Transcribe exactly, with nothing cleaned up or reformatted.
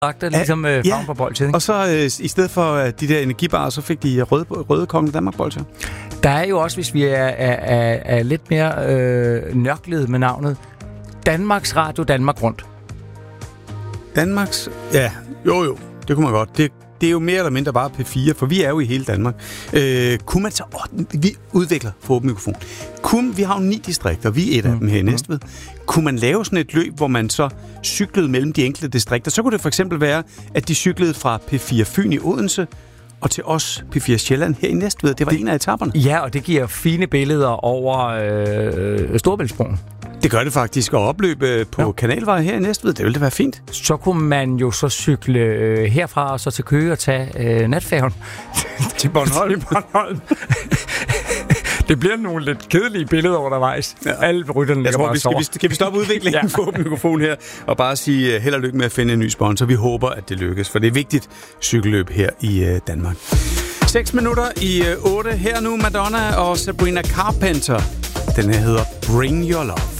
ligesom øh, farven på bolsje, ikke? Og så øh, i stedet for øh, de der energibarer, så fik de røde, røde Kongen Danmark bolsje. Der er jo også, hvis vi er, er, er, er lidt mere øh, nørklet med navnet, Danmarks Radio Danmark Rundt. Danmarks... Ja, jo jo, det kunne man godt. Det, det er jo mere eller mindre bare P fire, for vi er jo i hele Danmark. Øh, kunne man så... Åh, vi udvikler for åben mikrofon. Kunne, vi har jo ni distrikter, vi er et af dem her i Næstved. Kunne man lave sådan et løb, hvor man så cyklede mellem de enkelte distrikter? Så kunne det for eksempel være, at de cyklede fra P fire Fyn i Odense og til os P fire Sjælland her i Næstved. Det var det, en af etaperne. Ja, og det giver fine billeder over øh, Storebæltsbroen. Det gør det faktisk, og opløbe på ja. Kanalvej her i Næstved, det ville det være fint. Så kunne man jo så cykle øh, herfra og så til Køge og tage øh, natfærgen til Bornholm. til Bornholm. Det bliver nogle lidt kedelige billeder undervejs. Ja. Alle rytterne ligger bare og sover. Skal vi stoppe udviklingen ja. på mikrofon her og bare sige held og lykke med at finde en ny sponsor. Vi håber, at det lykkes, for det er vigtigt cykelløb her i uh, Danmark. seks minutter i uh, otte. Her nu Madonna og Sabrina Carpenter. Den her hedder Bring Your Love.